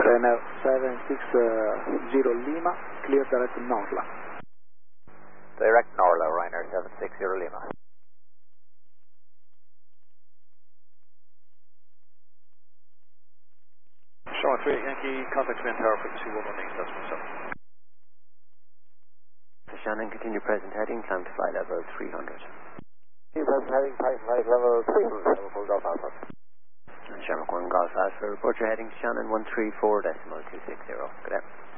Ryanair 760 Lima, clear direct Norla. Direct Norla, Ryanair 760 Lima. Sean 3 Yankee, contact wind tower frequency 118, that's myself. Shannon, continue present heading, climb to flight level 300. Present heading, flight level 300, full Golf Alpha. Shamrock 1 Golf Alpha, report your heading to Shannon 134.260. Good day.